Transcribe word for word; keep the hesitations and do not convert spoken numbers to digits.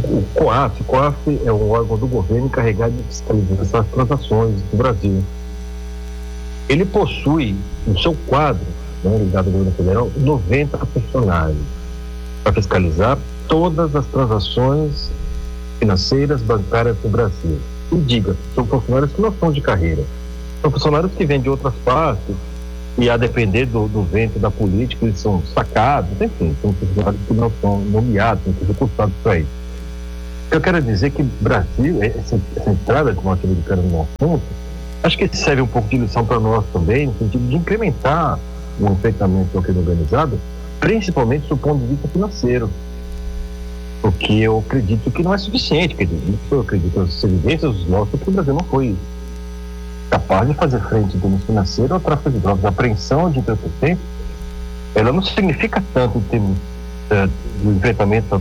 o COAF, o COAF é um órgão do governo encarregado de fiscalizar essas transações do Brasil. Ele possui no seu quadro, né, ligado ao governo federal, noventa funcionários para fiscalizar todas as transações financeiras, bancárias do Brasil. E diga, são funcionários que não são de carreira, são funcionários que vêm de outras partes e, a depender do, do vento da política, eles são sacados, enfim, são funcionários que não são nomeados, não são recursados para isso. Eu quero dizer que o Brasil, essa, essa entrada de norte-americano no assunto, acho que serve um pouco de lição para nós também, no sentido de incrementar o enfrentamento ao crime organizado, principalmente do ponto de vista financeiro. Porque eu acredito que não é suficiente, quer dizer, eu acredito que as evidências mostram que o Brasil não foi capaz de fazer frente em termos financeiros ao tráfico de drogas. A apreensão de entorpecentes, ela não significa tanto em termos é, do enfrentamento